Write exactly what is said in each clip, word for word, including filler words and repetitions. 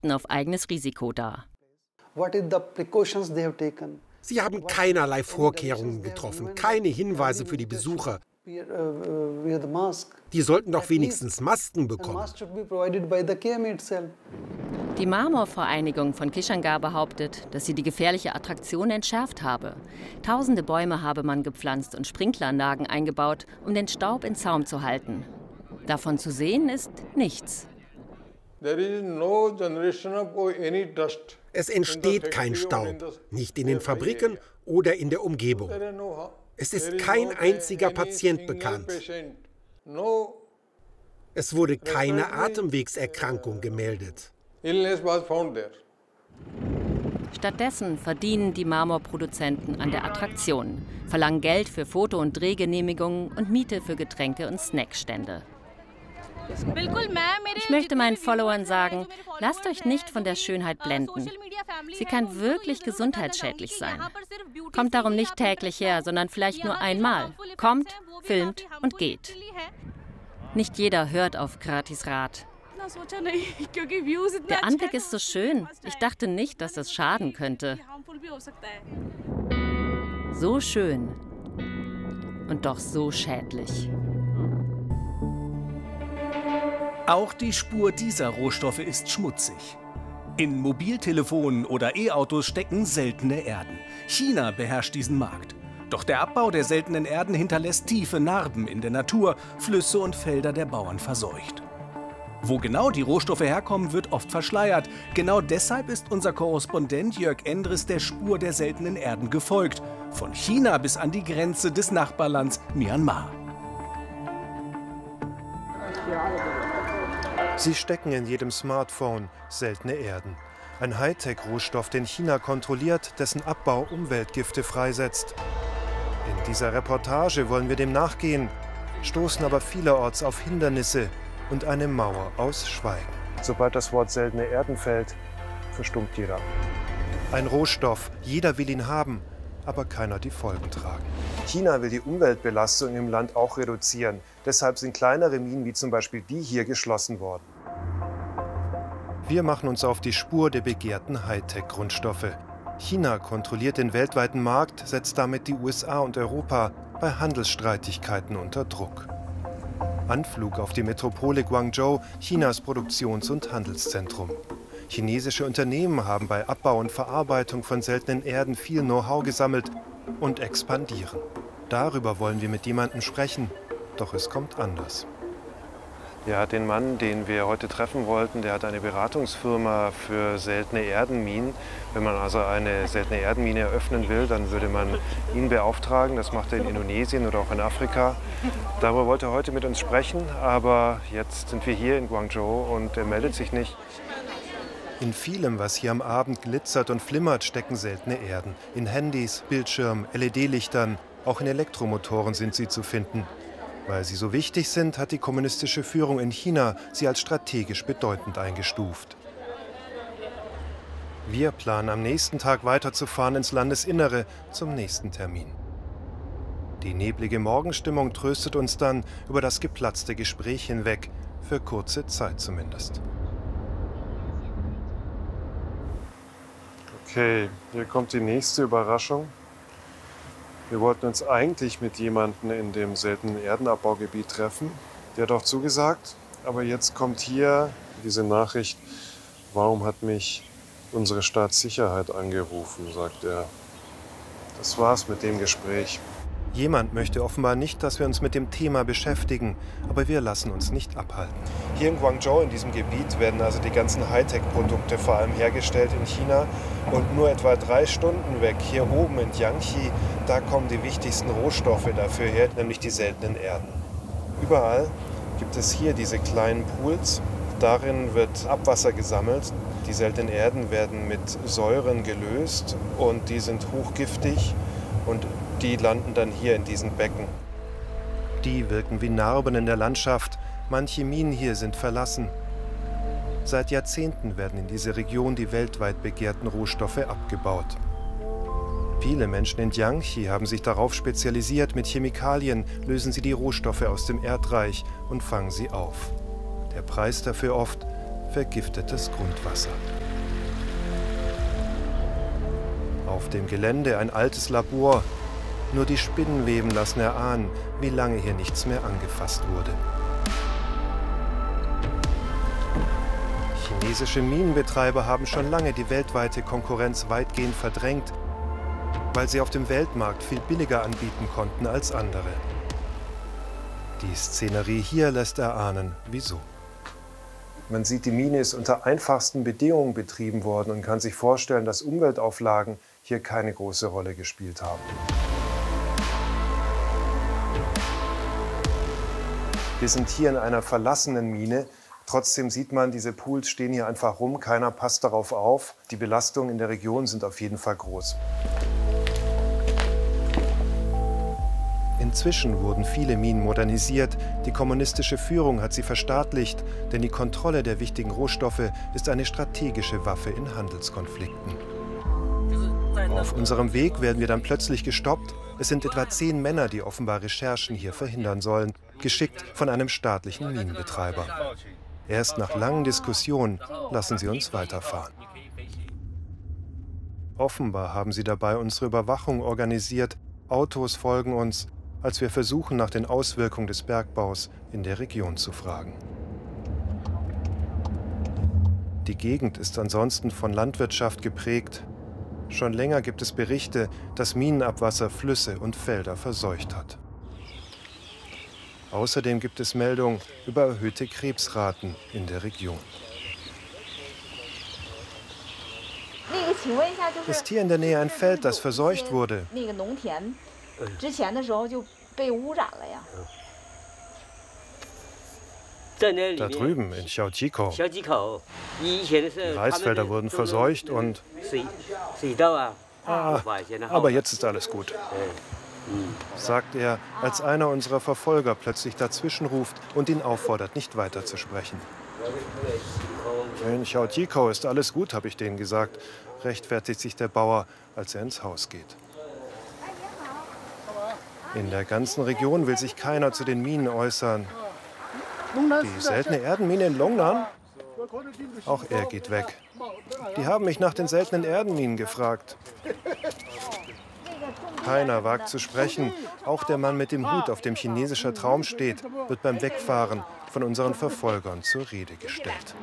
legten auf eigenes Risiko dar. Sie haben keinerlei Vorkehrungen getroffen, keine Hinweise für die Besucher. Die sollten doch wenigstens Masken bekommen. Die Marmorvereinigung von Kishangarh behauptet, dass sie die gefährliche Attraktion entschärft habe. Tausende Bäume habe man gepflanzt und Sprinkleranlagen eingebaut, um den Staub in Zaum zu halten. Davon zu sehen ist nichts. Es entsteht kein Staub, nicht in den Fabriken oder in der Umgebung. Es ist kein einziger Patient bekannt. Es wurde keine Atemwegserkrankung gemeldet. Stattdessen verdienen die Marmorproduzenten an der Attraktion, verlangen Geld für Foto- und Drehgenehmigungen und Miete für Getränke- und Snackstände. Ich möchte meinen Followern sagen, lasst euch nicht von der Schönheit blenden. Sie kann wirklich gesundheitsschädlich sein. Kommt darum nicht täglich her, sondern vielleicht nur einmal. Kommt, filmt und geht. Nicht jeder hört auf Gratisrat. Der Anblick ist so schön. Ich dachte nicht, dass das schaden könnte. So schön und doch so schädlich. Auch die Spur dieser Rohstoffe ist schmutzig. In Mobiltelefonen oder E-Autos stecken seltene Erden. China beherrscht diesen Markt. Doch der Abbau der seltenen Erden hinterlässt tiefe Narben in der Natur, Flüsse und Felder der Bauern verseucht. Wo genau die Rohstoffe herkommen, wird oft verschleiert. Genau deshalb ist unser Korrespondent Jörg Endres der Spur der seltenen Erden gefolgt. Von China bis an die Grenze des Nachbarlands Myanmar. Sie stecken in jedem Smartphone, seltene Erden. Ein Hightech-Rohstoff, den China kontrolliert, dessen Abbau Umweltgifte freisetzt. In dieser Reportage wollen wir dem nachgehen, stoßen aber vielerorts auf Hindernisse und eine Mauer aus Schweigen. Sobald das Wort seltene Erden fällt, verstummt jeder. Ein Rohstoff, jeder will ihn haben, aber keiner die Folgen tragen. China will die Umweltbelastung im Land auch reduzieren. Deshalb sind kleinere Minen wie zum Beispiel die hier geschlossen worden. Wir machen uns auf die Spur der begehrten Hightech-Grundstoffe. China kontrolliert den weltweiten Markt, setzt damit die U S A und Europa bei Handelsstreitigkeiten unter Druck. Anflug auf die Metropole Guangzhou, Chinas Produktions- und Handelszentrum. Chinesische Unternehmen haben bei Abbau und Verarbeitung von seltenen Erden viel Know-how gesammelt und expandieren. Darüber wollen wir mit jemandem sprechen, doch es kommt anders. Ja, den Mann, den wir heute treffen wollten, der hat eine Beratungsfirma für seltene Erdenminen. Wenn man also eine seltene Erdenmine eröffnen will, dann würde man ihn beauftragen. Das macht er in Indonesien oder auch in Afrika. Darüber wollte er heute mit uns sprechen, aber jetzt sind wir hier in Guangzhou und er meldet sich nicht. In vielem, was hier am Abend glitzert und flimmert, stecken seltene Erden. In Handys, Bildschirmen, L E D-Lichtern, auch in Elektromotoren sind sie zu finden. Weil sie so wichtig sind, hat die kommunistische Führung in China sie als strategisch bedeutend eingestuft. Wir planen am nächsten Tag weiterzufahren ins Landesinnere zum nächsten Termin. Die neblige Morgenstimmung tröstet uns dann über das geplatzte Gespräch hinweg, für kurze Zeit zumindest. Okay, hier kommt die nächste Überraschung. Wir wollten uns eigentlich mit jemandem in dem seltenen Erdenabbaugebiet treffen. Der hat auch zugesagt, aber jetzt kommt hier diese Nachricht, warum hat mich unsere Staatssicherheit angerufen, sagt er. Das war's mit dem Gespräch. Jemand möchte offenbar nicht, dass wir uns mit dem Thema beschäftigen, aber wir lassen uns nicht abhalten. Hier in Guangzhou, in diesem Gebiet, werden also die ganzen Hightech-Produkte vor allem hergestellt in China. Und nur etwa drei Stunden weg, hier oben in Jiangxi, da kommen die wichtigsten Rohstoffe dafür her, nämlich die seltenen Erden. Überall gibt es hier diese kleinen Pools. Darin wird Abwasser gesammelt. Die seltenen Erden werden mit Säuren gelöst und die sind hochgiftig. Und die landen dann hier in diesen Becken. Die wirken wie Narben in der Landschaft. Manche Minen hier sind verlassen. Seit Jahrzehnten werden in dieser Region die weltweit begehrten Rohstoffe abgebaut. Viele Menschen in Jiangxi haben sich darauf spezialisiert, mit Chemikalien lösen sie die Rohstoffe aus dem Erdreich und fangen sie auf. Der Preis dafür oft vergiftetes Grundwasser. Auf dem Gelände ein altes Labor. Nur die Spinnenweben lassen erahnen, wie lange hier nichts mehr angefasst wurde. Chinesische Minenbetreiber haben schon lange die weltweite Konkurrenz weitgehend verdrängt, weil sie auf dem Weltmarkt viel billiger anbieten konnten als andere. Die Szenerie hier lässt erahnen, wieso. Man sieht, die Mine ist unter einfachsten Bedingungen betrieben worden und kann sich vorstellen, dass Umweltauflagen hier keine große Rolle gespielt haben. Wir sind hier in einer verlassenen Mine. Trotzdem sieht man, diese Pools stehen hier einfach rum, keiner passt darauf auf. Die Belastungen in der Region sind auf jeden Fall groß. Inzwischen wurden viele Minen modernisiert. Die kommunistische Führung hat sie verstaatlicht, denn die Kontrolle der wichtigen Rohstoffe ist eine strategische Waffe in Handelskonflikten. Auf unserem Weg werden wir dann plötzlich gestoppt. Es sind etwa zehn Männer, die offenbar Recherchen hier verhindern sollen, geschickt von einem staatlichen Minenbetreiber. Erst nach langen Diskussionen lassen sie uns weiterfahren. Offenbar haben sie dabei unsere Überwachung organisiert. Autos folgen uns, als wir versuchen, nach den Auswirkungen des Bergbaus in der Region zu fragen. Die Gegend ist ansonsten von Landwirtschaft geprägt. Schon länger gibt es Berichte, dass Minenabwasser Flüsse und Felder verseucht hat. Außerdem gibt es Meldungen über erhöhte Krebsraten in der Region. Ist hier in der Nähe ein Feld, das verseucht wurde? Da drüben in Xiaojikou. Die Reisfelder wurden verseucht und... Ah, aber jetzt ist alles gut, sagt er, als einer unserer Verfolger plötzlich dazwischenruft und ihn auffordert, nicht weiter zu sprechen. In Xiaojikou ist alles gut, habe ich denen gesagt, rechtfertigt sich der Bauer, als er ins Haus geht. In der ganzen Region will sich keiner zu den Minen äußern. Die seltene Erdenmine in Longnan? Auch er geht weg. Die haben mich nach den seltenen Erdenminen gefragt. Keiner wagt zu sprechen. Auch der Mann mit dem Hut, auf dem chinesischer Traum steht, wird beim Wegfahren von unseren Verfolgern zur Rede gestellt.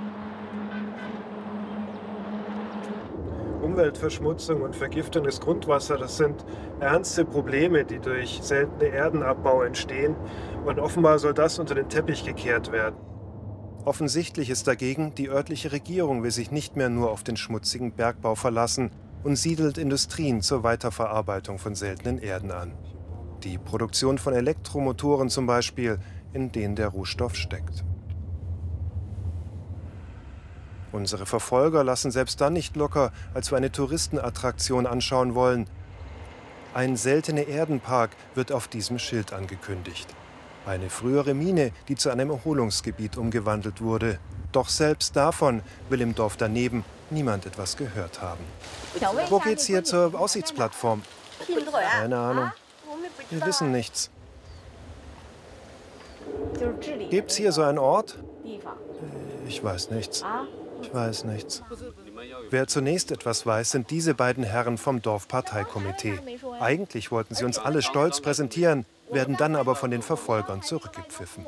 Umweltverschmutzung und Vergiftung des Grundwassers, das sind ernste Probleme, die durch seltene Erdenabbau entstehen. Und offenbar soll das unter den Teppich gekehrt werden. Offensichtlich ist dagegen, die örtliche Regierung will sich nicht mehr nur auf den schmutzigen Bergbau verlassen und siedelt Industrien zur Weiterverarbeitung von seltenen Erden an. Die Produktion von Elektromotoren zum Beispiel, in denen der Rohstoff steckt. Unsere Verfolger lassen selbst dann nicht locker, als wir eine Touristenattraktion anschauen wollen. Ein seltener Erdenpark wird auf diesem Schild angekündigt. Eine frühere Mine, die zu einem Erholungsgebiet umgewandelt wurde. Doch selbst davon will im Dorf daneben niemand etwas gehört haben. Wo geht's hier zur Aussichtsplattform? Keine Ahnung. Wir wissen nichts. Gibt's hier so einen Ort? Ich weiß nichts. Ich weiß nichts. Wer zunächst etwas weiß, sind diese beiden Herren vom Dorfparteikomitee. Eigentlich wollten sie uns alle stolz präsentieren, werden dann aber von den Verfolgern zurückgepfiffen.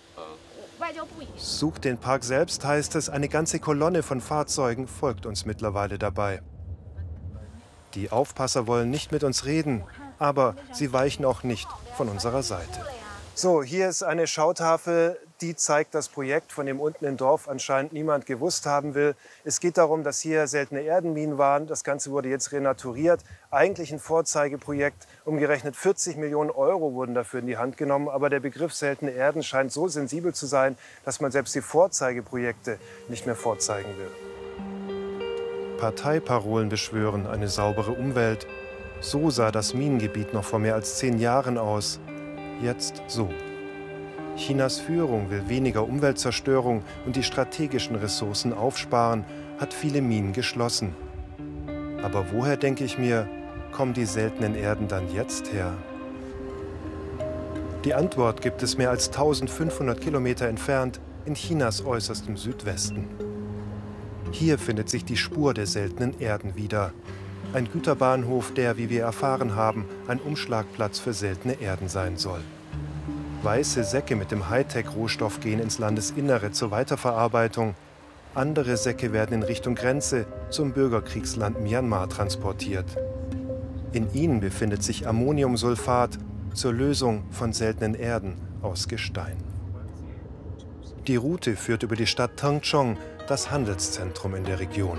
Sucht den Park selbst, heißt es, eine ganze Kolonne von Fahrzeugen folgt uns mittlerweile dabei. Die Aufpasser wollen nicht mit uns reden, aber sie weichen auch nicht von unserer Seite. So, hier ist eine Schautafel, die zeigt das Projekt, von dem unten im Dorf anscheinend niemand gewusst haben will. Es geht darum, dass hier seltene Erdenminen waren. Das Ganze wurde jetzt renaturiert. Eigentlich ein Vorzeigeprojekt. Umgerechnet vierzig Millionen Euro wurden dafür in die Hand genommen. Aber der Begriff seltene Erden scheint so sensibel zu sein, dass man selbst die Vorzeigeprojekte nicht mehr vorzeigen will. Parteiparolen beschwören eine saubere Umwelt. So sah das Minengebiet noch vor mehr als zehn Jahren aus. Jetzt so. Chinas Führung will weniger Umweltzerstörung und die strategischen Ressourcen aufsparen, hat viele Minen geschlossen. Aber woher, denke ich mir, kommen die seltenen Erden dann jetzt her? Die Antwort gibt es mehr als eintausendfünfhundert Kilometer entfernt in Chinas äußerstem Südwesten. Hier findet sich die Spur der seltenen Erden wieder. Ein Güterbahnhof, der, wie wir erfahren haben, ein Umschlagplatz für seltene Erden sein soll. Weiße Säcke mit dem Hightech-Rohstoff gehen ins Landesinnere zur Weiterverarbeitung. Andere Säcke werden in Richtung Grenze zum Bürgerkriegsland Myanmar transportiert. In ihnen befindet sich Ammoniumsulfat zur Lösung von seltenen Erden aus Gestein. Die Route führt über die Stadt Tengchong, das Handelszentrum in der Region.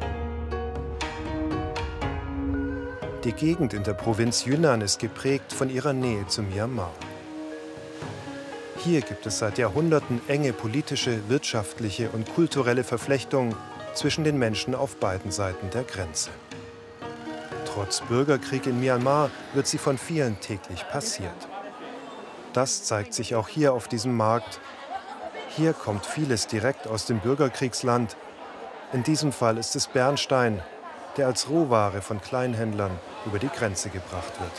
Die Gegend in der Provinz Yunnan ist geprägt von ihrer Nähe zu Myanmar. Hier gibt es seit Jahrhunderten enge politische, wirtschaftliche und kulturelle Verflechtungen zwischen den Menschen auf beiden Seiten der Grenze. Trotz Bürgerkrieg in Myanmar wird sie von vielen täglich passiert. Das zeigt sich auch hier auf diesem Markt. Hier kommt vieles direkt aus dem Bürgerkriegsland. In diesem Fall ist es Bernstein, der als Rohware von Kleinhändlern über die Grenze gebracht wird.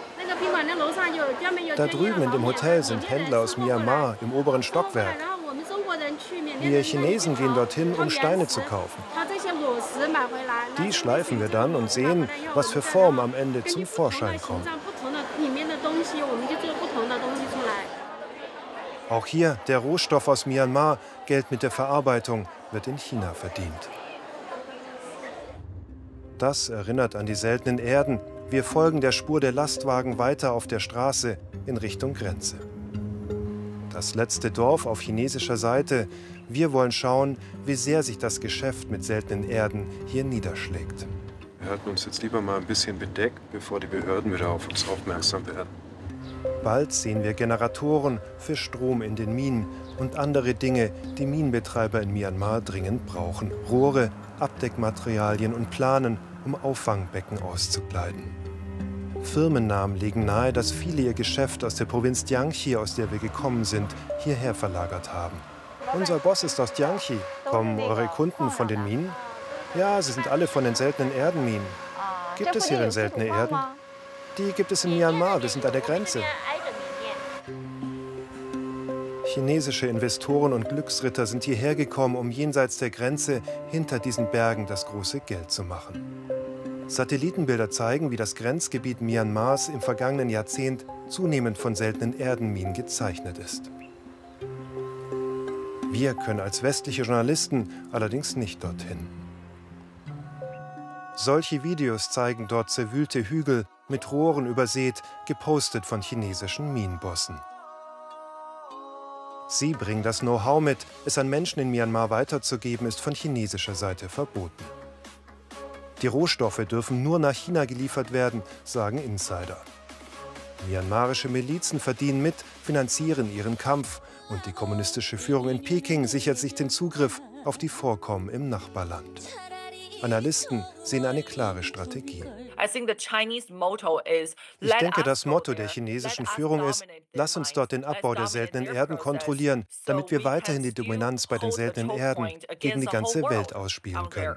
Da drüben in dem Hotel sind Händler aus Myanmar im oberen Stockwerk. Wir Chinesen gehen dorthin, um Steine zu kaufen. Die schleifen wir dann und sehen, was für Formen am Ende zum Vorschein kommen. Auch hier der Rohstoff aus Myanmar, Geld mit der Verarbeitung, wird in China verdient. Das erinnert an die seltenen Erden. Wir folgen der Spur der Lastwagen weiter auf der Straße in Richtung Grenze. Das letzte Dorf auf chinesischer Seite. Wir wollen schauen, wie sehr sich das Geschäft mit seltenen Erden hier niederschlägt. Wir halten uns jetzt lieber mal ein bisschen bedeckt, bevor die Behörden wieder auf uns aufmerksam werden. Bald sehen wir Generatoren für Strom in den Minen und andere Dinge, die Minenbetreiber in Myanmar dringend brauchen. Rohre, Abdeckmaterialien und Planen, um Auffangbecken auszukleiden. Firmennamen legen nahe, dass viele ihr Geschäft aus der Provinz Jiangxi, aus der wir gekommen sind, hierher verlagert haben. Unser Boss ist aus Jiangxi. Kommen eure Kunden von den Minen? Ja, sie sind alle von den seltenen Erdenminen. Gibt es hier denn seltene Erden? Die gibt es in Myanmar, wir sind an der Grenze. Chinesische Investoren und Glücksritter sind hierher gekommen, um jenseits der Grenze hinter diesen Bergen das große Geld zu machen. Satellitenbilder zeigen, wie das Grenzgebiet Myanmars im vergangenen Jahrzehnt zunehmend von seltenen Erdenminen gezeichnet ist. Wir können als westliche Journalisten allerdings nicht dorthin. Solche Videos zeigen dort zerwühlte Hügel mit Rohren übersät, gepostet von chinesischen Minenbossen. Sie bringen das Know-how mit, es an Menschen in Myanmar weiterzugeben, ist von chinesischer Seite verboten. Die Rohstoffe dürfen nur nach China geliefert werden, sagen Insider. Myanmarische Milizen verdienen mit, finanzieren ihren Kampf und die kommunistische Führung in Peking sichert sich den Zugriff auf die Vorkommen im Nachbarland. Analysten sehen eine klare Strategie. Ich denke, das Motto der chinesischen Führung ist, lass uns dort den Abbau der seltenen Erden kontrollieren, damit wir weiterhin die Dominanz bei den seltenen Erden gegen die ganze Welt ausspielen können.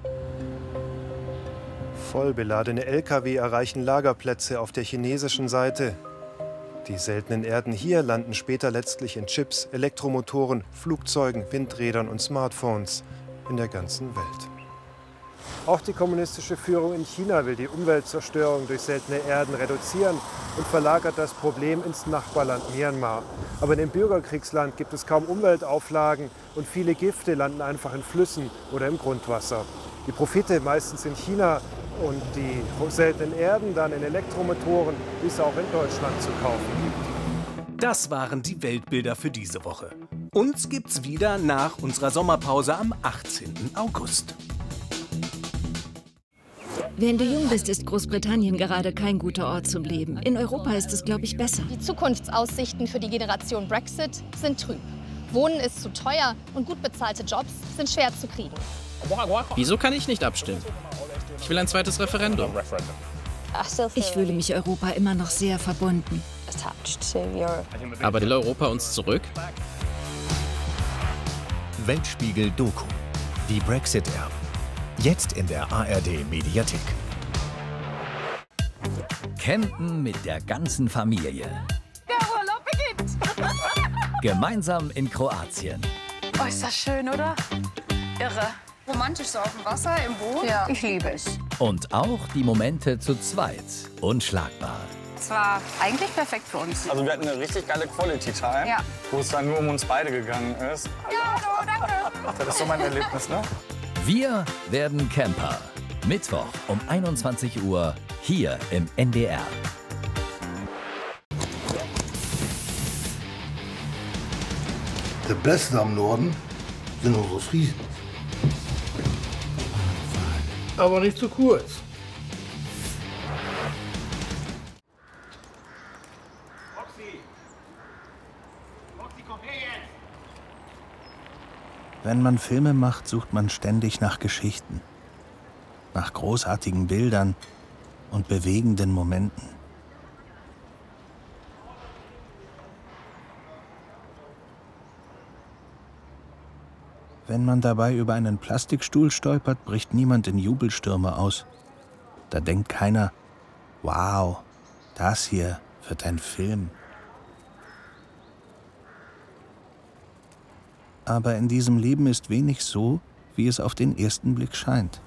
Vollbeladene L K W erreichen Lagerplätze auf der chinesischen Seite. Die seltenen Erden hier landen später letztlich in Chips, Elektromotoren, Flugzeugen, Windrädern und Smartphones in der ganzen Welt. Auch die kommunistische Führung in China will die Umweltzerstörung durch seltene Erden reduzieren und verlagert das Problem ins Nachbarland Myanmar. Aber in dem Bürgerkriegsland gibt es kaum Umweltauflagen und viele Gifte landen einfach in Flüssen oder im Grundwasser. Die Profite meistens in China und die seltenen Erden dann in Elektromotoren, die es auch in Deutschland zu kaufen gibt. Das waren die Weltbilder für diese Woche. Uns gibt's wieder nach unserer Sommerpause am achtzehnten August. Wenn du jung bist, ist Großbritannien gerade kein guter Ort zum Leben. In Europa ist es, glaube ich, besser. Die Zukunftsaussichten für die Generation Brexit sind trüb. Wohnen ist zu teuer und gut bezahlte Jobs sind schwer zu kriegen. Wieso kann ich nicht abstimmen? Ich will ein zweites Referendum. Ich fühle mich Europa immer noch sehr verbunden. Aber will Europa uns zurück? Weltspiegel Doku. Die Brexit-Erben. Jetzt in der A R D-Mediathek. Campen mit der ganzen Familie. Der Urlaub beginnt! Gemeinsam in Kroatien. Oh, ist das schön, oder? Irre. Romantisch so auf dem Wasser, im Boot. Ja, ich liebe es. Und auch die Momente zu zweit. Unschlagbar. Es war eigentlich perfekt für uns. Also wir hatten eine richtig geile Quality Time, ja. Wo es dann nur um uns beide gegangen ist. Ja, so, danke. Das ist so mein Erlebnis, ne? Wir werden Camper. Mittwoch um einundzwanzig Uhr hier im N D R. Der Beste am Norden sind unsere Friesen. Aber nicht zu kurz. Wenn man Filme macht, sucht man ständig nach Geschichten, nach großartigen Bildern und bewegenden Momenten. Wenn man dabei über einen Plastikstuhl stolpert, bricht niemand in Jubelstürme aus. Da denkt keiner, wow, das hier wird ein Film. Aber in diesem Leben ist wenig so, wie es auf den ersten Blick scheint.